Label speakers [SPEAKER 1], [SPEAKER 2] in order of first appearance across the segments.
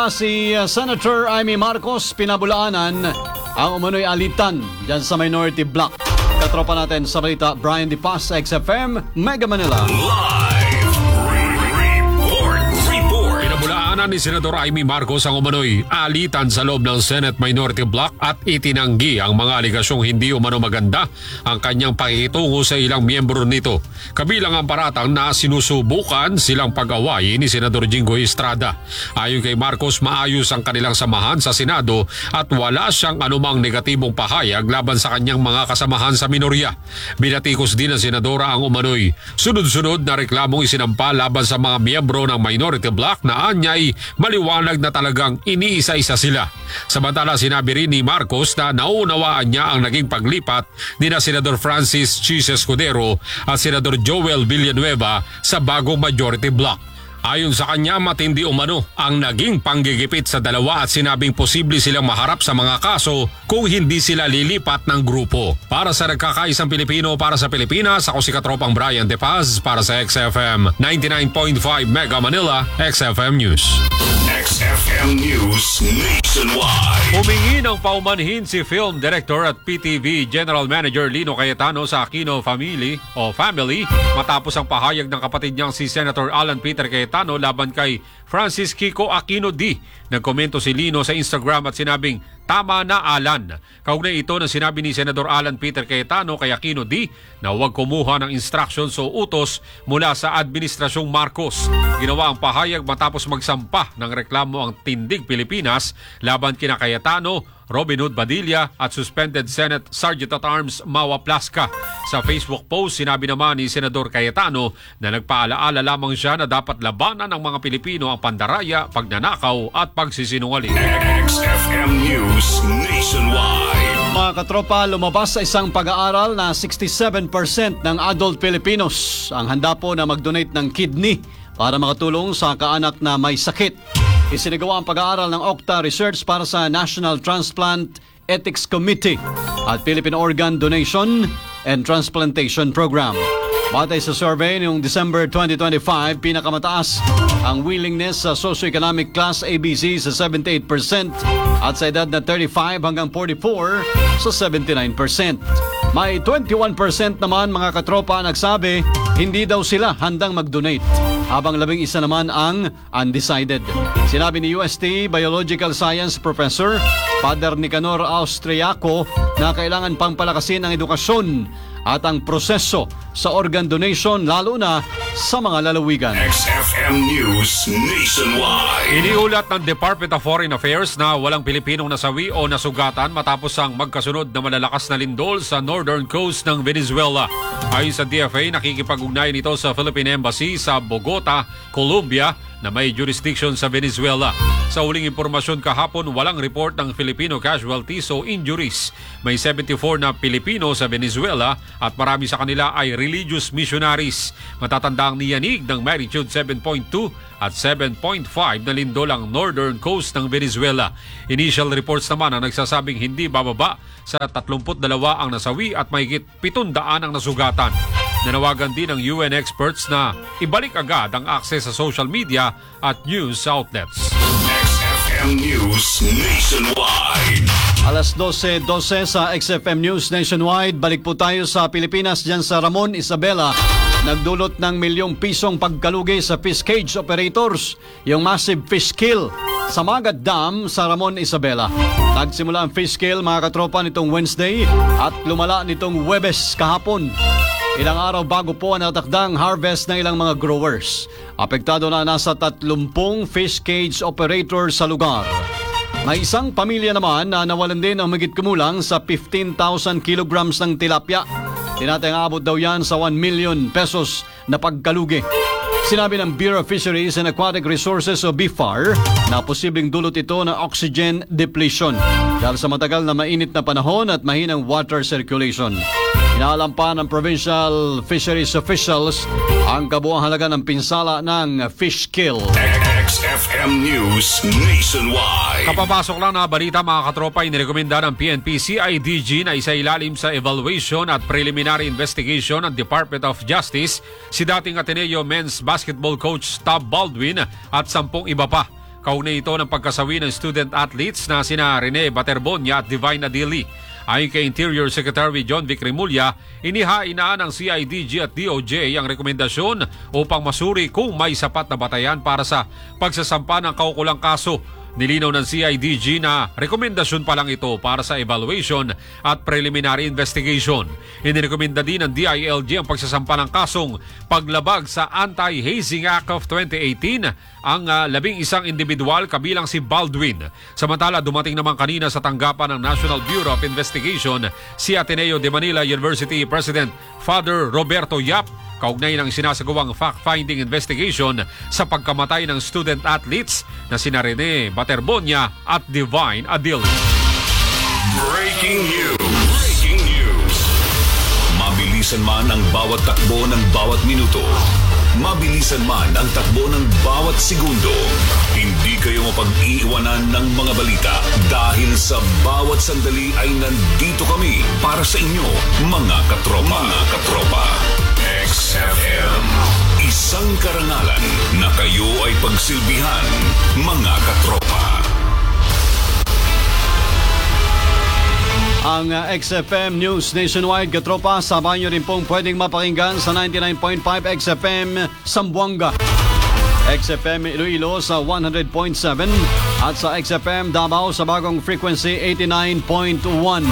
[SPEAKER 1] Samantala, si Senator Amy Marcos pinabulaanan ang umano'y alitan dyan sa minority block. Katropa natin sa balita, Brian De Paz, XFM, Mega Manila.
[SPEAKER 2] Live report. Pinabulaanan ni Senador Amy Marcos ang umano'y alitan sa loob ng Senate Minority Block at itinanggi ang mga aligasyong hindi umano maganda ang kanyang pakikitungo sa ilang miyembro nito. Kabilang ang paratang na sinusubukan silang pag-awayin ni Senador Jinggoy Estrada. Ayon kay Marcos, maayos ang kanilang samahan sa Senado at wala siyang anumang negatibong pahayag laban sa kanyang mga kasamahan sa minorya. Binatikos din ng Senadora ang umano'y sunod-sunod na reklamong isinampa laban sa mga miyembro ng Minority Block na anyay maliwanag na talagang iniisa-isa sila. Samantala, sinabi rin ni Marcos na naunawaan niya ang naging paglipat ni na Senador Francis Chis Escudero at Senador Joel Villanueva sa bagong majority block. Ayon sa kanya, matindi umano ang naging panggigipit sa dalawa at sinabing posible silang maharap sa mga kaso kung hindi sila lilipat ng grupo. Para sa nagkakaisang Pilipino, para sa Pilipinas, ako si Katropang Brian De Paz para sa XFM 99.5 Mega Manila, XFM News.
[SPEAKER 3] XFM News Nationwide.
[SPEAKER 2] Humingi ng paumanhin si Film Director at PTV General Manager Lino Cayetano sa Aquino family matapos ang pahayag ng kapatid niyang si Senator Alan Peter Cayetano laban kay Francis Kiko Aquino D. Nagkomento si Lino sa Instagram at sinabing, "Tama na, Alan." Kaugnay ito na sinabi ni Senador Alan Peter Cayetano kay Aquino D na huwag kumuha ng instructions o utos mula sa Administrasyong Marcos. Ginawa ang pahayag matapos magsampa ng reklamo ang Tindig Pilipinas laban kina Cayetano, Robin Hood Badilla at suspended Senate Sergeant-at-Arms Mawa Plasca. Sa Facebook post, sinabi naman ni Senador Cayetano na nagpaalaala lamang siya na dapat labanan ng mga Pilipino ang pandaraya, pagnanakaw at pagsisinungaling.
[SPEAKER 3] XFM News Nationwide.
[SPEAKER 1] Mga katropa, lumabas sa isang pag-aaral na 67% ng adult Filipinos ang handa po na mag-donate ng kidney para makatulong sa kaanak na may sakit. Isinagawa ang pag-aaral ng Okta Research para sa National Transplant Ethics Committee at Philippine Organ Donation and Transplantation Program. Batay sa survey noong December 2025, pinakamataas ang willingness sa socioeconomic class ABC sa 78% at sa edad na 35 hanggang 44 sa 79%. May 21% naman mga katropa nagsabi hindi daw sila handang mag-donate, habang 11 naman ang undecided. Sinabi ni UST Biological Science Professor Father Nicanor Austriaco na kailangan pang palakasin ang edukasyon at ang proseso sa organ donation lalo na sa mga lalawigan.
[SPEAKER 3] XFM News Nationwide.
[SPEAKER 2] Iniulat ng Department of Foreign Affairs na walang Pilipinong nasawi o nasugatan matapos ang magkasunod na malalakas na lindol sa northern coast ng Venezuela. Ayon sa DFA, nakikipag-ugnayan ito sa Philippine Embassy sa Bogota, Colombia na may jurisdiction sa Venezuela. Sa huling impormasyon kahapon, walang report ng Filipino casualties o injuries. May 74 na Pilipino sa Venezuela at marami sa kanila ay religious missionaries. Matatanda ang niyanig ng magnitude 7.2 at 7.5 na lindol ang northern coast ng Venezuela. Initial reports naman ang nagsasabing hindi bababa sa 32 ang nasawi at mahigit 700 ang nasugatan. Nanawagan din ng UN experts na ibalik agad ang access sa social media at news outlets.
[SPEAKER 3] XFM News Nationwide.
[SPEAKER 1] Alas 12:12 sa XFM News Nationwide. Balik po tayo sa Pilipinas dyan sa Ramon Isabela. Nagdulot ng milyong pisong pagkalugi sa fish cage operators, yung massive fish kill sa Magat Dam sa Ramon Isabela. Nagsimula ang fish kill mga katropa nitong Wednesday at lumala nitong Huwebes kahapon. Ilang araw bago po ang natakdang harvest ng ilang mga growers. Apektado na nasa 30 fish cage operators sa lugar. May isang pamilya naman na nawalan din ng higit kumulang sa 15,000 kilograms ng tilapia. Tinatayang abot daw yan sa 1 million pesos na pagkalugi. Sinabi ng Bureau of Fisheries and Aquatic Resources o BIFAR na posibleng dulot ito ng oxygen depletion dahil sa matagal na mainit na panahon at mahinang water circulation. Inaalam pa ng provincial fisheries officials ang kabuang halaga ng pinsala ng fish kill.
[SPEAKER 3] XFM News Nationwide.
[SPEAKER 2] Kapapasok lang na balita mga katropa, inirekomenda ng PNP CIDG na isailalim sa evaluation at preliminary investigation ng Department of Justice si dating Ateneo men's basketball coach Tab Baldwin at 10 iba pa. Kaugnay ito ng pagkasawi ng student athletes na sina Rene Baterbonia at Divine Adili. Ayon kay Interior Secretary John Vic Remulla, inihainaan ng CIDG at DOJ ang rekomendasyon upang masuri kung may sapat na batayan para sa pagsasampa ng kaukulang kaso. Nilinaw ng CIDG na rekomendasyon pa lang ito para sa evaluation at preliminary investigation. Inirekomenda din ng DILG ang pagsasampa ng kasong paglabag sa Anti-Hazing Act of 2018 ang 11 individual kabilang si Baldwin. Samantala, dumating naman kanina sa tanggapan ng National Bureau of Investigation si Ateneo de Manila University President Father Roberto Yap kaugnay ng sinasagawang fact-finding investigation sa pagkamatay ng student athletes na sina Rene Baterbonia at Divine Adil.
[SPEAKER 3] Breaking news. Breaking news. Mabilisan man ang bawat takbo ng bawat minuto. Mabilisan man ang takbo ng bawat segundo. Hindi kayo mapag-iiwanan ng mga balita dahil sa bawat sandali ay nandito kami para sa inyo, mga katropa. Mga katropa. XFM. Isang karangalan na kayo ay pagsilbihan, mga katropa.
[SPEAKER 1] Ang XFM News Nationwide, katropa, sabay nyo rin pong pwedeng mapakinggan sa 99.5 XFM Sambuanga, XFM Iloilo sa 100.7 at sa XFM Davao sa bagong frequency 89.1.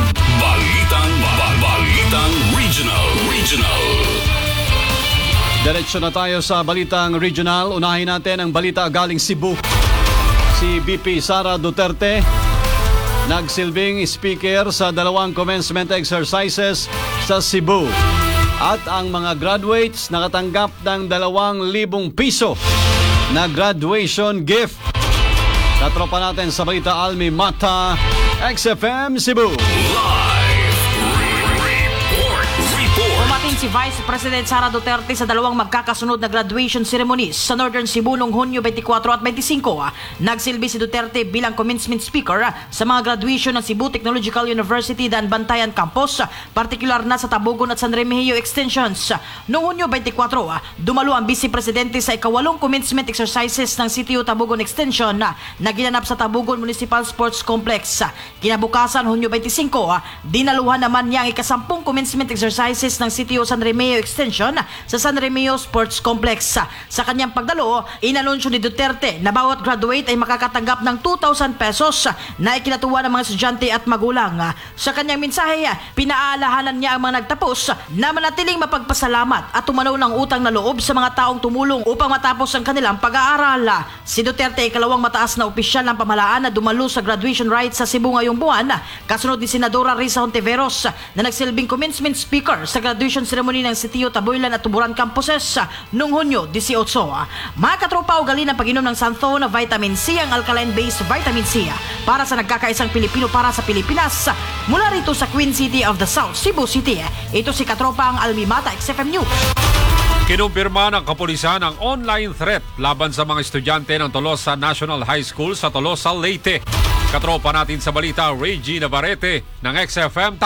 [SPEAKER 3] Balitang Regional.
[SPEAKER 1] Diretso na tayo sa Balitang Regional. Unahin natin ang balita galing Cebu. Si BP Sara Duterte nagsilbing speaker sa 2 commencement exercises sa Cebu. At ang mga graduates nakatanggap ng 2,000 piso na graduation gift. Katropa natin sa balita Almi Mata, XFM Cebu.
[SPEAKER 4] Umating si Vice President Sara Duterte sa 2 magkakasunod na graduation ceremonies sa Northern Cebu noong Hunyo 24 at 25. Nagsilbi si Duterte bilang commencement speaker sa mga graduation ng Cebu Technological University dan Bantayan Campus, partikular na sa Tabugon at San Remigio Extensions. Noong Hunyo 24, dumalo ang Vice Presidente sa ika-8 commencement exercises ng CTU Tabugon Extension na ginanap sa Tabugon Municipal Sports Complex. Kinabukasan, Hunyo 25, dinaluhan naman niya ang ika-10 commencement exercises ng CTO San Remigio Extension sa San Remigio Sports Complex. Sa kanyang pagdalo, inanunsyo ni Duterte na bawat graduate ay makakatanggap ng 2,000 pesos na ikinatuwa ng mga estudyante at magulang. Sa kanyang mensahe, pinaalahanan niya ang mga nagtapos na manatiling mapagpasalamat at tumanaw ng utang na loob sa mga taong tumulong upang matapos ang kanilang pag-aaral. Si Duterte ay 2 mataas na opisyal ng pamahalaan na dumalo sa graduation rites sa Cebu ngayong buwan, kasunod ni Senadora Risa Hontiveros na nagsilbing commencement speaker sa graduation ceremony ng CTU Taboylan at Tuburan Campuses noong Hunyo 18. Mga katropa, ugali ng pag-inom ng Santhone Vitamin C, ang alkaline-based vitamin C para sa nagkakaisang Pilipino para sa Pilipinas. Mula rito sa Queen City of the South, Cebu City, ito si katropa ang Almi Mata, XFM News.
[SPEAKER 2] Kinumpirma ng kapulisan ang online threat laban sa mga estudyante ng Tolosa National High School sa Tolosa, Leyte. Katropa natin sa balita, Reggie Navarrete ng XFM